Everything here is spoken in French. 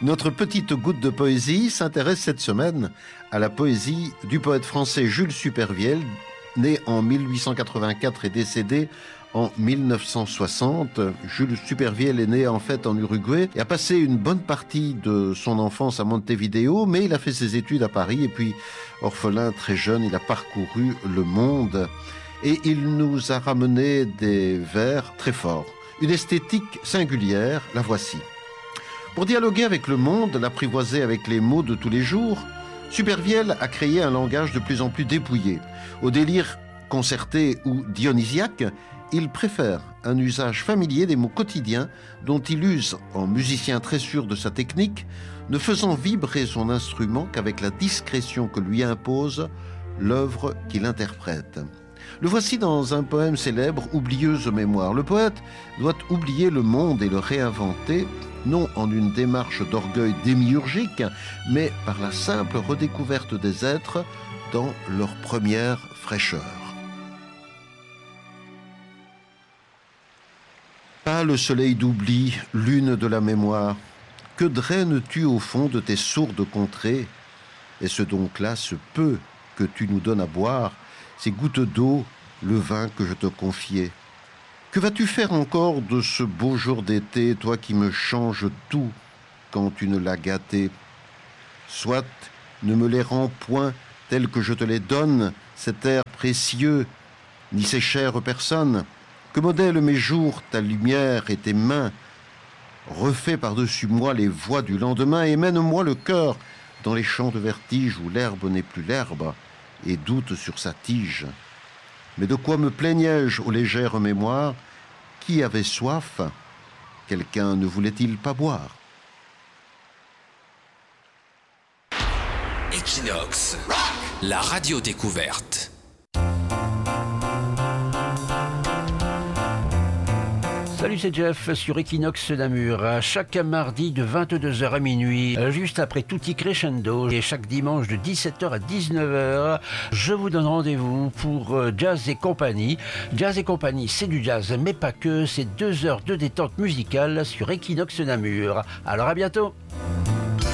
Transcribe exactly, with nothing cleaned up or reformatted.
Notre petite goutte de poésie s'intéresse cette semaine à la poésie du poète français Jules Supervielle, né en mille huit cent quatre-vingt-quatre et décédé en mille neuf cent soixante. Jules Supervielle est né en fait en Uruguay et a passé une bonne partie de son enfance à Montevideo, mais il a fait ses études à Paris et puis, orphelin très jeune, il a parcouru le monde et il nous a ramené des vers très forts. Une esthétique singulière, la voici. Pour dialoguer avec le monde, l'apprivoiser avec les mots de tous les jours, Supervielle a créé un langage de plus en plus dépouillé. Au délire concerté ou dionysiaque, il préfère un usage familier des mots quotidiens dont il use en musicien très sûr de sa technique, ne faisant vibrer son instrument qu'avec la discrétion que lui impose l'œuvre qu'il interprète. Le voici dans un poème célèbre, Oublieuse mémoire. Le poète doit oublier le monde et le réinventer, non en une démarche d'orgueil démiurgique, mais par la simple redécouverte des êtres dans leur première fraîcheur. Pâle soleil d'oubli, lune de la mémoire, que draines-tu au fond de tes sourdes contrées? Est-ce donc là ce peu que tu nous donnes à boire, ces gouttes d'eau, le vin que je te confiais? Que vas-tu faire encore de ce beau jour d'été, toi qui me changes tout quand tu ne l'as gâté? Soit ne me les rends point tels que je te les donne, cet air précieux, ni ces chères personnes. Que modèlent mes jours ta lumière et tes mains? Refais par-dessus moi les voix du lendemain et mène-moi le cœur dans les champs de vertige où l'herbe n'est plus l'herbe et doute sur sa tige. Mais de quoi me plaignais-je aux légères mémoires? Qui avait soif? Quelqu'un ne voulait-il pas boire? Equinox, la radio découverte. Salut, c'est Jeff sur Equinox Namur. Chaque mardi de vingt-deux heures à minuit, juste après Tutti Crescendo, et chaque dimanche de dix-sept heures à dix-neuf heures, je vous donne rendez-vous pour Jazz et compagnie. Jazz et compagnie, c'est du jazz, mais pas que. C'est deux heures de détente musicale sur Equinox Namur. Alors à bientôt.